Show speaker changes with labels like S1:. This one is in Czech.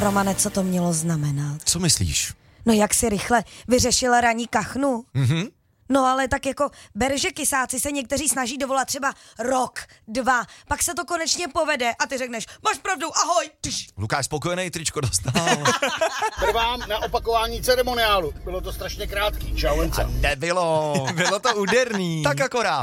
S1: Romane, co to mělo znamenat?
S2: Co myslíš?
S1: No jak si rychle vyřešila ranní kachnu?
S2: Mhm.
S1: No ale tak jako ber, že kysáci se někteří snaží dovolat třeba rok, 2, pak se to konečně povede a ty řekneš, máš pravdu, ahoj. Tyš.
S2: Lukáš spokojený, tričko dostal.
S3: Trvám na opakování ceremoniálu. Bylo to strašně krátký. Čau, Lenca.
S2: Nebylo.
S4: Bylo to úderný.
S2: Tak akorát.